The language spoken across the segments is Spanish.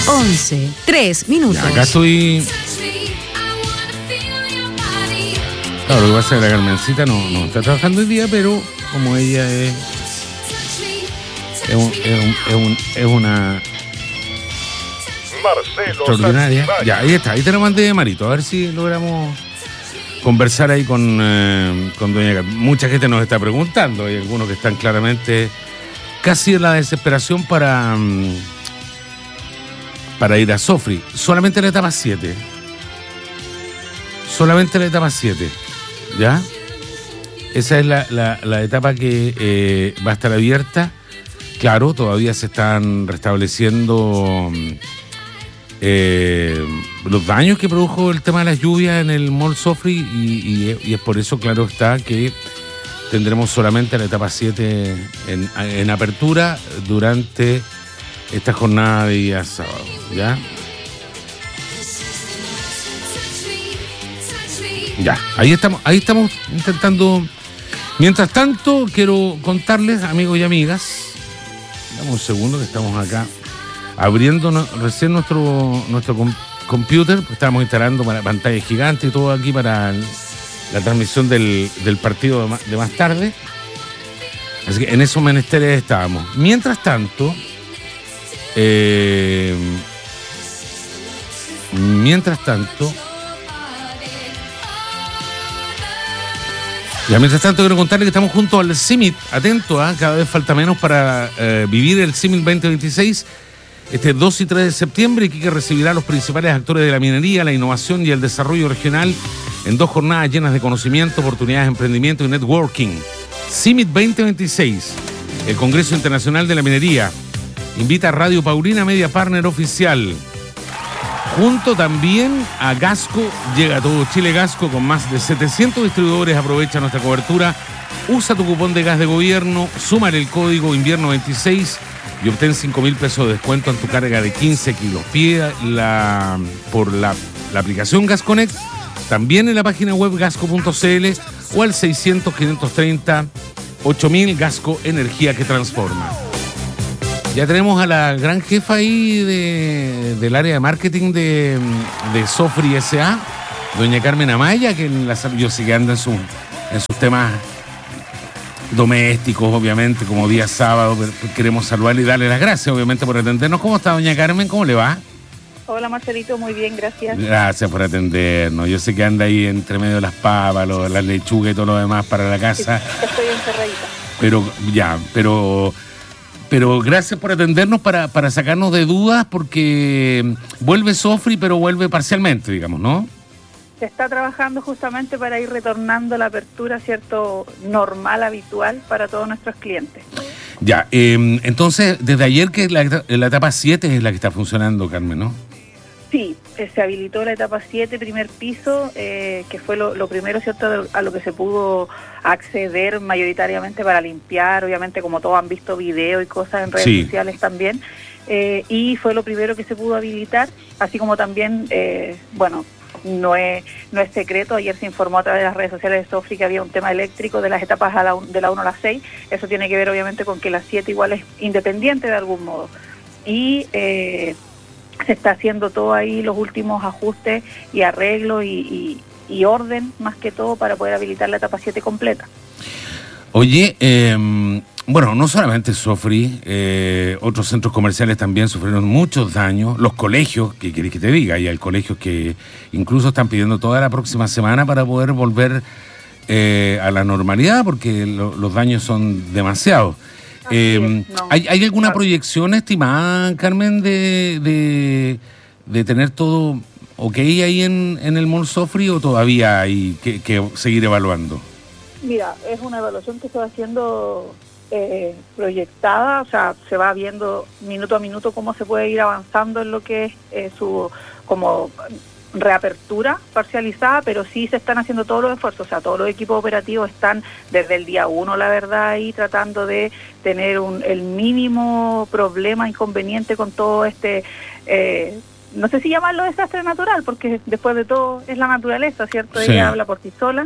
11:03. Ya, acá estoy. Claro, lo que pasa es que la Carmencita no está trabajando hoy día, pero como ella es una Marcelo extraordinaria. Santibáñez. Ya, ahí está, ahí te lo mandé, Marito, a ver si logramos conversar ahí con doña Carmen. Mucha gente nos está preguntando, hay algunos que están claramente casi en la desesperación para ir a Sofri. Solamente la etapa 7. Solamente la etapa 7. ¿Ya? Esa es la etapa que va a estar abierta. Claro, todavía se están restableciendo los daños que produjo el tema de las lluvias en el Mall Sofri y es por eso, claro está, que tendremos solamente la etapa 7 en apertura durante esta jornada de día sábado, ¿ya? Ya, ahí estamos intentando. Mientras tanto, quiero contarles, amigos y amigas, dame un segundo que estamos acá abriendo recién nuestro computer, pues estábamos instalando pantalla gigante y todo aquí para la transmisión del partido de más tarde. Así que en esos menesteres estábamos. Mientras tanto, quiero contarle que estamos junto al CIMIT. Atento, cada vez falta menos para vivir el CIMIT 2026. Este 2 y 3 de septiembre, Iquique recibirá a los principales actores de la minería, la innovación y el desarrollo regional en 2 jornadas llenas de conocimiento, oportunidades de emprendimiento y networking. CIMIT 2026, el Congreso Internacional de la Minería, invita a Radio Paulina, media partner oficial. Junto también a Gasco, llega a todo Chile Gasco con más de 700 distribuidores. Aprovecha nuestra cobertura, usa tu cupón de gas de gobierno, súmale el código invierno 26 y obtén 5.000 pesos de descuento en tu carga de 15 kilos. Pide por la aplicación Gas Connect, también en la página web gasco.cl o al 600-530-8000. Gasco, energía que transforma. Ya tenemos a la gran jefa ahí del área de marketing de Sofri S.A., doña Carmen Amaya, que yo sé que anda en sus temas domésticos, obviamente, como día sábado, pero queremos saludarle y darle las gracias, obviamente, por atendernos. ¿Cómo está, doña Carmen? ¿Cómo le va? Hola, Marcelito, muy bien, gracias. Gracias por atendernos. Yo sé que anda ahí entre medio de las papas, las lechugas y todo lo demás para la casa. Estoy encerradita. Pero gracias por atendernos para sacarnos de dudas, porque vuelve Sofri, pero vuelve parcialmente, digamos, ¿no? Se está trabajando justamente para ir retornando la apertura, ¿cierto?, normal, habitual para todos nuestros clientes. Ya, entonces, desde ayer que la etapa 7 es la que está funcionando, Carmen, ¿no? Sí, se habilitó la etapa 7, primer piso, que fue lo primero, ¿cierto?, a lo que se pudo acceder mayoritariamente para limpiar, obviamente, como todos han visto video y cosas en redes sociales también, y fue lo primero que se pudo habilitar, así como también, no es secreto, ayer se informó a través de las redes sociales de Sofri que había un tema eléctrico de las etapas de la 1 a la 6, eso tiene que ver obviamente con que la 7 igual es independiente de algún modo, y se está haciendo todo ahí, los últimos ajustes y arreglos y orden, más que todo, para poder habilitar la etapa 7 completa. Oye, no solamente Sofri, otros centros comerciales también sufrieron muchos daños. Los colegios, ¿qué querés que te diga? Y hay colegios que incluso están pidiendo toda la próxima semana para poder volver a la normalidad, porque los daños son demasiados. ¿Hay alguna proyección estimada, Carmen, de tener todo ok ahí en el Mall Sofri, o todavía hay que seguir evaluando? Mira, es una evaluación que se va haciendo proyectada, o sea, se va viendo minuto a minuto cómo se puede ir avanzando en lo que es su como reapertura parcializada, pero sí se están haciendo todos los esfuerzos, o sea, todos los equipos operativos están desde el día 1, la verdad, ahí tratando de tener el mínimo problema, inconveniente con todo no sé si llamarlo desastre natural, porque después de todo es la naturaleza, ¿cierto? Sí. Ella habla por sí sola,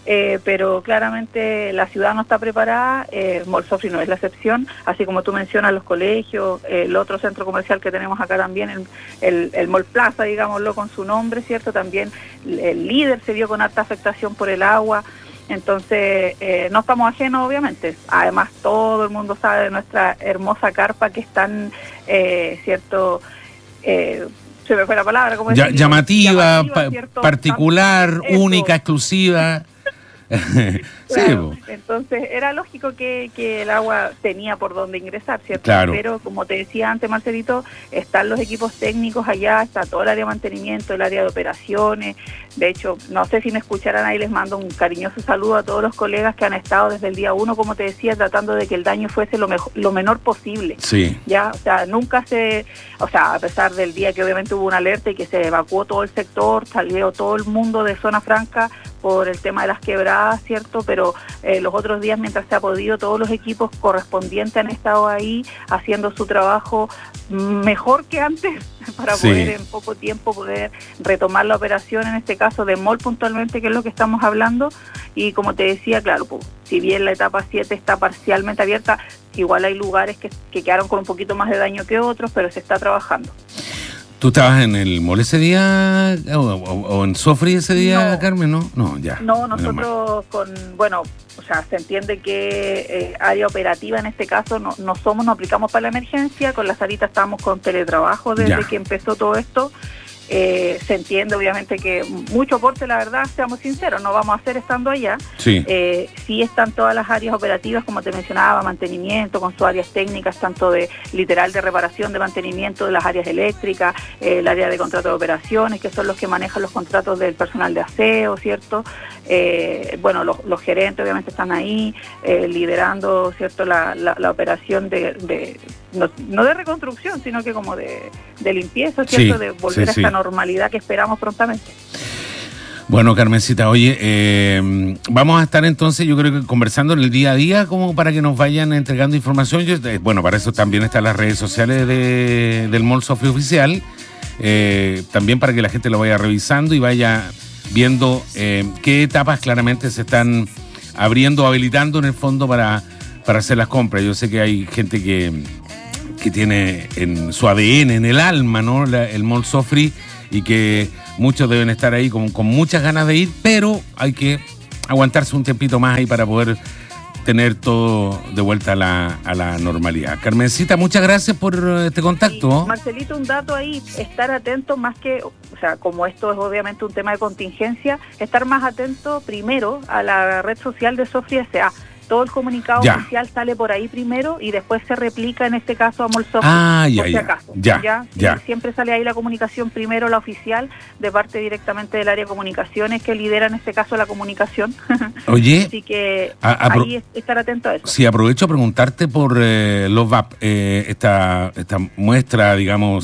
pero claramente la ciudad no está preparada, Mall Sofri no es la excepción, así como tú mencionas los colegios, el otro centro comercial que tenemos acá también, el Mall Plaza, digámoslo con su nombre, ¿cierto? También el Líder se vio con alta afectación por el agua, entonces no estamos ajenos obviamente, además todo el mundo sabe de nuestra hermosa carpa que es tan, ¿cierto?, se me fue la palabra, ¿cómo decirlo? Llamativa, ¿cierto? particular, única, exclusiva. Claro, sí, entonces era lógico que el agua tenía por dónde ingresar, ¿cierto? Claro. Pero como te decía antes, Marcelito, están los equipos técnicos allá, está todo el área de mantenimiento, el área de operaciones. De hecho, no sé si me escucharán ahí, les mando un cariñoso saludo a todos los colegas que han estado desde el día 1, como te decía, tratando de que el daño fuese lo menor posible. Sí. Ya, o sea, a pesar del día que obviamente hubo una alerta y que se evacuó todo el sector, salió todo el mundo de zona franca por el tema de las quebradas, ¿cierto? Pero los otros días, mientras se ha podido, todos los equipos correspondientes han estado ahí haciendo su trabajo mejor que antes para poder en poco tiempo poder retomar la operación, en este caso de Mall puntualmente, que es lo que estamos hablando. Y como te decía, claro, pues, si bien la etapa 7 está parcialmente abierta, igual hay lugares que quedaron con un poquito más de daño que otros, pero se está trabajando. ¿Tú estabas en el Mall ese día o en Sofri ese día, no, Carmen? No, ya. No, nosotros se entiende que área operativa en este caso no aplicamos para la emergencia, con la Sarita estamos con teletrabajo desde que empezó todo esto. Se entiende obviamente que mucho aporte, la verdad, seamos sinceros, no vamos a hacer estando allá. Sí. Sí están todas las áreas operativas, como te mencionaba, mantenimiento, con sus áreas técnicas, tanto de reparación, de mantenimiento de las áreas eléctricas, el área de contrato de operaciones, que son los que manejan los contratos del personal de aseo, ¿cierto? Los gerentes obviamente están ahí liderando, ¿cierto?, la operación no de reconstrucción, sino que como de limpieza, ¿cierto?, de volver a esta normalidad que esperamos prontamente. Bueno, Carmencita, oye, vamos a estar entonces, yo creo que conversando en el día a día, como para que nos vayan entregando información. Para eso también están las redes sociales del Mall Sofri Oficial, también para que la gente lo vaya revisando y vaya viendo qué etapas claramente se están abriendo o habilitando en el fondo para hacer las compras. Yo sé que hay gente que tiene en su ADN, en el alma, ¿no?, el Mall Sofri, y que muchos deben estar ahí con muchas ganas de ir, pero hay que aguantarse un tiempito más ahí para poder tener todo de vuelta a la normalidad. Carmencita, muchas gracias por este contacto. Sí, Marcelito, un dato ahí, estar atento más que, como esto es obviamente un tema de contingencia, estar más atento primero a la red social de Sofri S.A. Todo el comunicado oficial sale por ahí primero y después se replica, en este caso, a Mall Sofri, por si acaso. Siempre sale ahí la comunicación primero, la oficial, de parte directamente del área de comunicaciones, que lidera en este caso la comunicación. Oye, así que ahí estar atento a eso. Sí, aprovecho a preguntarte por los VAP, esta muestra, digamos,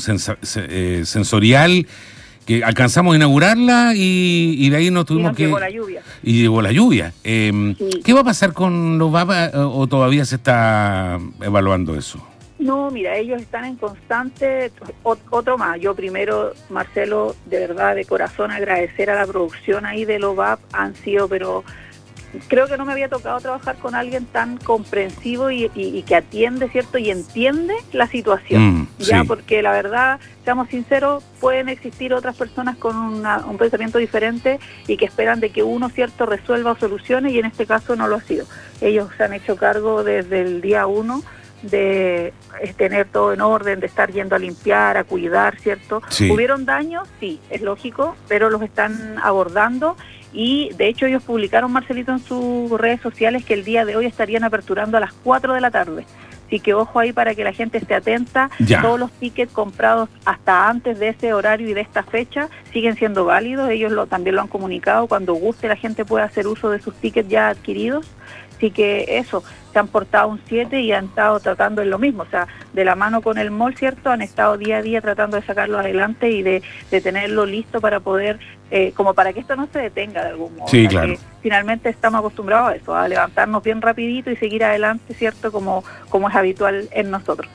sensorial, que alcanzamos a inaugurarla y de ahí nos tuvimos que... Llegó la lluvia. Y llegó la lluvia. ¿Qué va a pasar con los VAP o todavía se está evaluando eso? No, mira, ellos están en constante... Otro más. Yo primero, Marcelo, de verdad, de corazón, agradecer a la producción ahí de los VAP. Han sido, pero... Creo que no me había tocado trabajar con alguien tan comprensivo y que atiende, ¿cierto? Y entiende la situación. Porque la verdad, seamos sinceros, pueden existir otras personas con un pensamiento diferente y que esperan de que uno, ¿cierto?, resuelva o solucione, y en este caso no lo ha sido. Ellos se han hecho cargo desde el día 1 de tener todo en orden, de estar yendo a limpiar, a cuidar, ¿cierto? ¿Hubieron daños? Sí, es lógico, pero los están abordando. Y de hecho ellos publicaron, Marcelito, en sus redes sociales que el día de hoy estarían aperturando a las 4 de la tarde. Así que ojo ahí para que la gente esté atenta. Todos los tickets comprados hasta antes de ese horario y de esta fecha siguen siendo válidos. Ellos también lo han comunicado. Cuando guste la gente puede hacer uso de sus tickets ya adquiridos. Así que eso, se han portado un 7 y han estado tratando en lo mismo, o sea, de la mano con el mall, ¿cierto? Han estado día a día tratando de sacarlo adelante y de tenerlo listo para poder, como para que esto no se detenga de algún modo. Sí, claro. Finalmente estamos acostumbrados a eso, a levantarnos bien rapidito y seguir adelante, ¿cierto? Como es habitual en nosotros.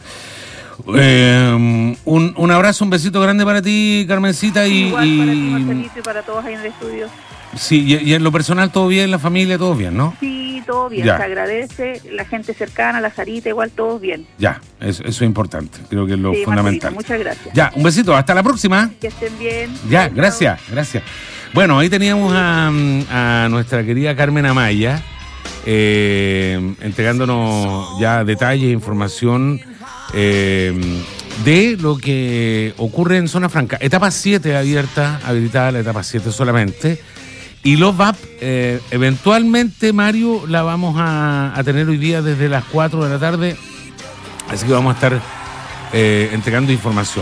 Un abrazo, un besito grande para ti, Carmencita. Igual para ti, Marcelito, y para todos ahí en el estudio. Sí, y en lo personal todo bien, la familia todo bien, ¿no? Sí, todo bien, Ya. se agradece, la gente cercana, la Sarita, igual todo bien. Ya, eso es importante, creo que es lo Sí, fundamental. Marcelita, muchas gracias. Ya, un besito, hasta la próxima. Que estén bien. Ya, Chao, gracias. Bueno, ahí teníamos a nuestra querida Carmen Amaya, entregándonos ya detalles, información de lo que ocurre en Zona Franca. Etapa 7 habilitada la etapa 7 solamente. Y los VAP, eventualmente, Mario, la vamos a tener hoy día desde las 4 de la tarde. Así que vamos a estar entregando información.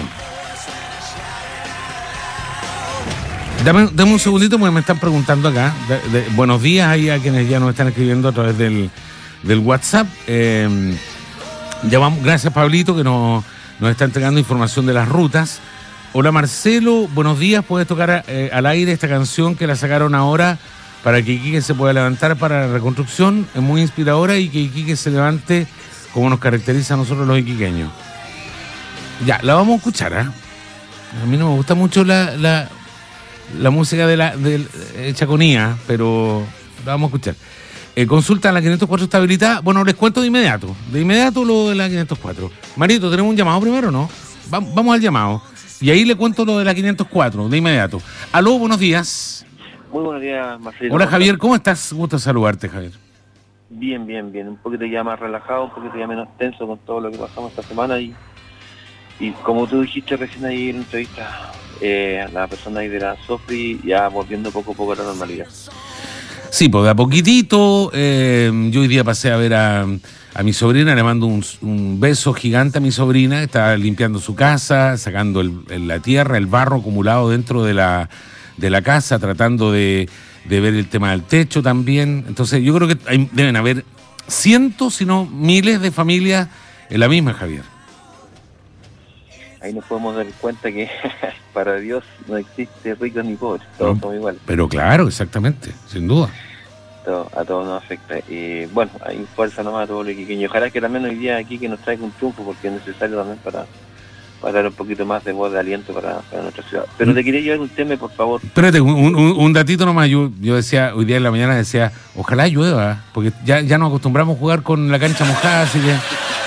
Dame un segundito porque me están preguntando acá. Buenos días ahí a quienes ya nos están escribiendo a través del WhatsApp. Ya vamos, gracias Pablito que nos está entregando información de las rutas. Hola Marcelo, buenos días. ¿Puedes tocar al aire esta canción que la sacaron ahora para que Iquique se pueda levantar para la reconstrucción? Es muy inspiradora y que Iquique se levante como nos caracteriza a nosotros los iquiqueños. Ya, la vamos a escuchar, ¿eh? A mí no me gusta mucho la música hecha con IA, pero la vamos a escuchar. Consulta, la 504 está habilitada. Bueno, les cuento de inmediato lo de la 504. Marito, ¿tenemos un llamado primero o no? Vamos al llamado. Y ahí le cuento lo de la 504, de inmediato. Aló, buenos días. Muy buenos días, Marcelo. Hola, Javier, ¿cómo estás? Gusto saludarte, Javier. Bien. Un poquito ya más relajado, un poquito ya menos tenso con todo lo que pasamos esta semana. Y como tú dijiste recién ahí en la entrevista, la persona ahí de la Sofri ya volviendo poco a poco a la normalidad. Sí, pues de a poquitito. Yo hoy día pasé a ver a mi sobrina, le mando un beso gigante a mi sobrina, está limpiando su casa, sacando la tierra, el barro acumulado dentro de la casa, tratando de ver el tema del techo también. Entonces yo creo que deben haber cientos, si no miles de familias en la misma, Javier. Ahí nos podemos dar cuenta que para Dios no existe ricos ni pobres, todos somos iguales. Pero claro, exactamente, sin duda. A todos nos afecta. Bueno, hay fuerza nomás a todos los iquiqueños. Ojalá que también hoy día aquí que nos traiga un triunfo, porque es necesario también para dar un poquito más de voz de aliento para nuestra ciudad. Pero te quería llevar un tema, por favor. Espérate, un datito nomás. Yo decía, hoy día en la mañana decía, ojalá llueva, porque ya nos acostumbramos a jugar con la cancha mojada, así que...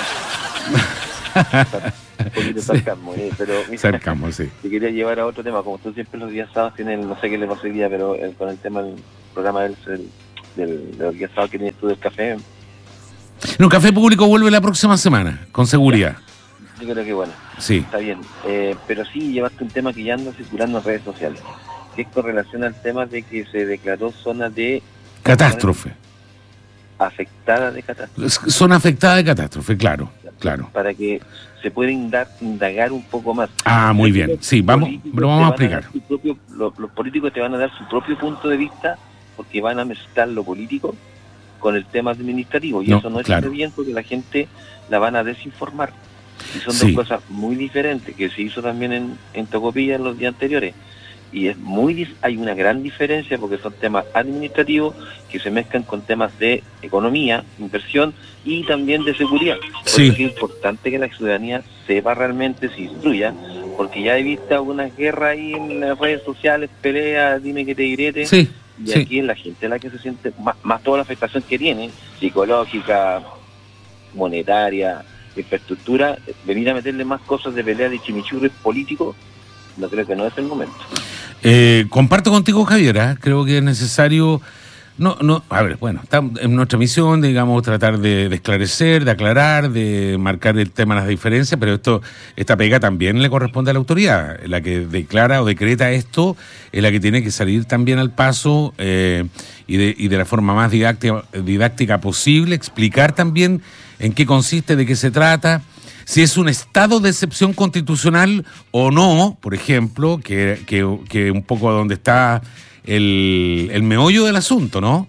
Un poquito sarcasmo, pero mira, sarcasmo, sí. Te quería llevar a otro tema, como tú siempre los días sábados tienes, no sé qué le pasó hoy día, pero con el tema del programa de los días sábados que tienes tú del café. No, Café Público vuelve la próxima semana, con seguridad. Yo creo que bueno, sí. Está bien, pero sí llevaste un tema que ya anda circulando en redes sociales, que es con relación al tema de que se declaró zona de... catástrofe. Afectada de catástrofe. Zona afectada de catástrofe, claro. Para que se pueda indagar un poco más. Muy bien. Sí, lo vamos a explicar. Los políticos te van a dar su propio punto de vista porque van a mezclar lo político con el tema administrativo. Y eso no es bien porque la gente la van a desinformar. Y son dos cosas muy diferentes que se hizo también en Tocopilla en los días anteriores. Y hay una gran diferencia porque son temas administrativos que se mezclan con temas de economía, inversión y también de seguridad. Por eso es importante que la ciudadanía sepa realmente, se instruya, porque ya he visto algunas guerras ahí en las redes sociales, peleas, dime que te direte, y aquí la gente es la que se siente, más toda la afectación que tiene, psicológica, monetaria, infraestructura, venir a meterle más cosas de pelea de chimichurri políticos, no creo que no es el momento. Comparto contigo, Javier, creo que es necesario, está en nuestra misión, digamos, tratar de esclarecer, de aclarar, de marcar el tema de las diferencias, pero esta pega también le corresponde a la autoridad, la que declara o decreta esto, es la que tiene que salir también al paso y de la forma más didáctica posible, explicar también en qué consiste, de qué se trata, si es un estado de excepción constitucional o no, por ejemplo, que un poco donde está el meollo del asunto, ¿no?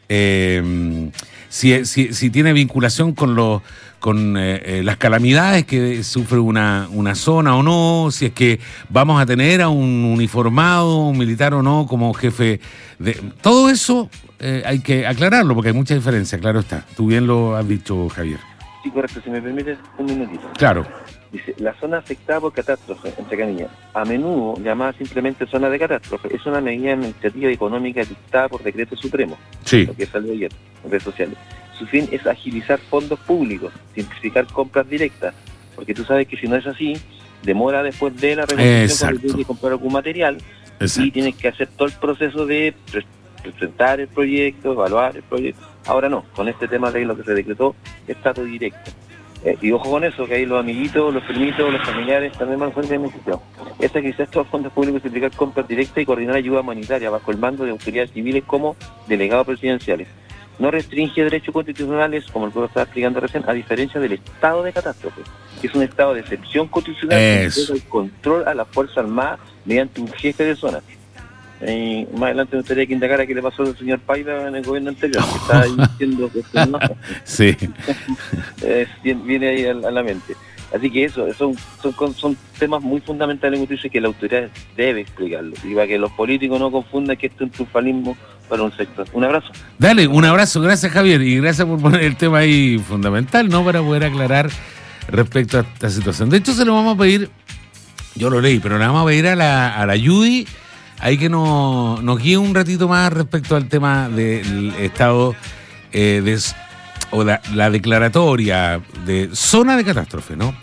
Si tiene vinculación con las calamidades que sufre una zona o no, si es que vamos a tener a un uniformado, un militar o no, como jefe de... Todo eso hay que aclararlo porque hay mucha diferencia, claro está. Tú bien lo has dicho, Javier. Sí, correcto. Si me permites, un minutito. Claro. Dice, la zona afectada por catástrofe, entre comillas, a menudo llamada simplemente zona de catástrofe, es una medida administrativa y económica dictada por decreto supremo, lo que salió ayer en redes sociales. Su fin es agilizar fondos públicos, simplificar compras directas, porque tú sabes que si no es así, demora después de la reconstrucción cuando tienes que comprar algún material. Y tienes que hacer todo el proceso de presentar el proyecto, evaluar el proyecto. Ahora no, con este tema de lo que se decretó, está todo directo. Y ojo con eso, que ahí los amiguitos, los primitos, los familiares también van a ser beneficiados. Esta que quizás todos los fondos públicos, implicar compras directas y coordinar ayuda humanitaria bajo el mando de autoridades civiles como delegados presidenciales. No restringe derechos constitucionales, como el pueblo estaba explicando recién, a diferencia del estado de catástrofe, que es un estado de excepción constitucional que entrega el control a la Fuerza Armada mediante un jefe de zona. Más adelante me gustaría que indagara qué le pasó al señor Paiva en el gobierno anterior, que está ahí diciendo que no. Sí. Viene ahí a la mente. Así que eso son temas muy fundamentales que la autoridad debe explicarlo, y para que los políticos no confundan que esto es un triunfalismo para un sector. Un abrazo. Dale, un abrazo, gracias Javier, y gracias por poner el tema ahí fundamental, ¿no? Para poder aclarar respecto a esta situación. De hecho, se lo vamos a pedir, yo lo leí, pero le vamos a pedir a la Judy ahí que nos guíe un ratito más respecto al tema del estado o la declaratoria de zona de catástrofe, ¿no?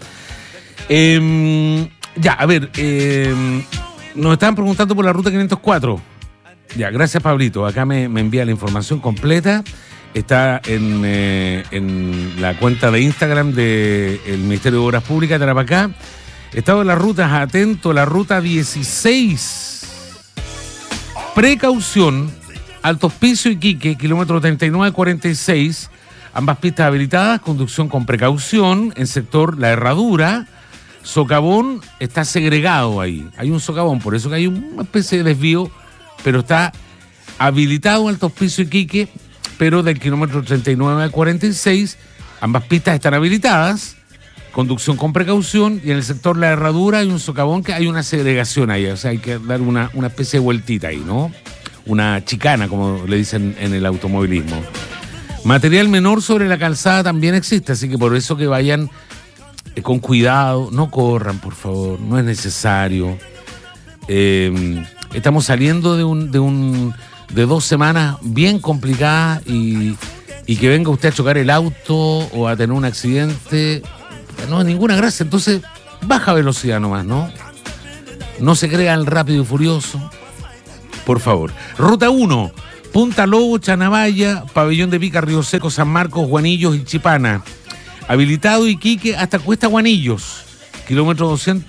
Ya, a ver, nos estaban preguntando por la ruta 504. Ya, gracias Pablito, acá me envía la información completa. Está en la cuenta de Instagram del Ministerio de Obras Públicas de Tarapacá. Estado de las rutas, atento, la ruta 16. Precaución, Alto Hospicio Iquique, kilómetro 39-46, ambas pistas habilitadas, conducción con precaución, en sector La Herradura, socavón está segregado ahí, hay un socavón, por eso que hay una especie de desvío, pero está habilitado Alto Hospicio Iquique, pero del kilómetro 39 al 46, ambas pistas están habilitadas, conducción con precaución, y en el sector La Herradura hay un socavón que hay una segregación ahí, o sea, hay que dar una especie de vueltita ahí, ¿no? Una chicana, como le dicen en el automovilismo. Material menor sobre la calzada también existe, así que por eso que vayan con cuidado, no corran, por favor, no es necesario. Estamos saliendo de 2 semanas bien complicadas y que venga usted a chocar el auto o a tener un accidente, no es ninguna gracia. Entonces, baja velocidad nomás, ¿no? No se crean rápido y furioso, por favor. Ruta 1, Punta Lobo, Chanabaya, Pabellón de Pica, Río Seco, San Marcos, Guanillos y Chipana. Habilitado Iquique hasta Cuesta Guanillos, kilómetro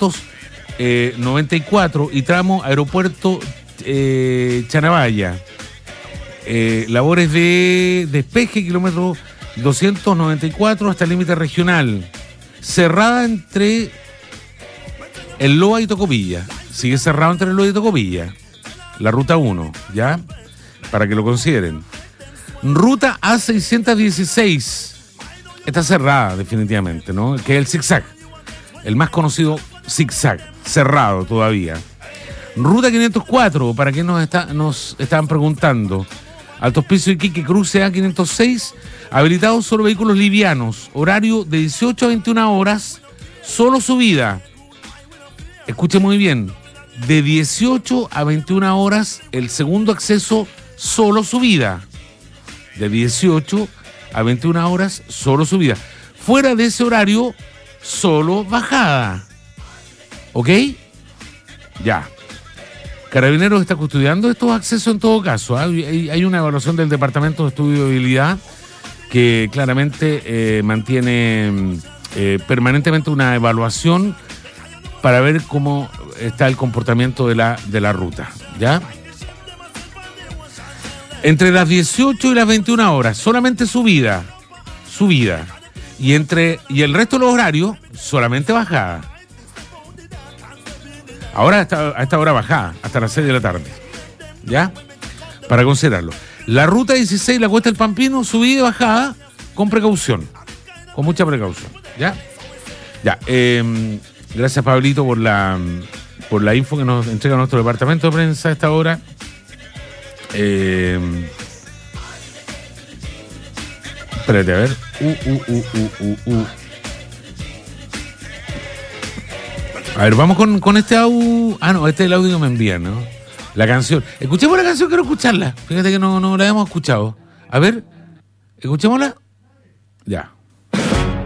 294 y tramo Aeropuerto Chanabaya. Labores de despeje, kilómetro 294 hasta el límite regional. Cerrada entre el Loa y Tocopilla. Sigue cerrado entre el Loa y Tocopilla. La ruta 1, ¿ya? Para que lo consideren. Ruta A616. Está cerrada definitivamente, ¿no? Que es el zigzag. El más conocido zigzag. Cerrado todavía. Ruta 504, para quien nos estaban preguntando. Alto Hospicio Iquique, cruce A506, habilitados solo vehículos livianos, horario de 18 a 21 horas, solo subida. Escuche muy bien, de 18 a 21 horas, el segundo acceso, solo subida. De 18 a 21 horas, solo subida. Fuera de ese horario, solo bajada. ¿Ok? Ya. Carabineros está custodiando estos accesos en todo caso. Hay una evaluación del Departamento de Estudio de Vialidad que claramente mantiene permanentemente una evaluación para ver cómo está el comportamiento de la ruta, ¿ya? Entre las 18 y las 21 horas, solamente subida. Y el resto de los horarios, solamente bajada. Ahora a esta hora bajada, hasta las 6 de la tarde. ¿Ya? Para considerarlo. La ruta 16, la Cuesta del Pampino, subida y bajada, con precaución. Con mucha precaución. ¿Ya? Ya. Gracias, Pablito, por la info que nos entrega nuestro departamento de prensa a esta hora. Espérate, a ver. A ver, vamos con este audio. Ah, no, este es el audio que me envían, ¿no? La canción. Escuchemos la canción, quiero escucharla. Fíjate que no la hemos escuchado. A ver, escuchémosla. Ya.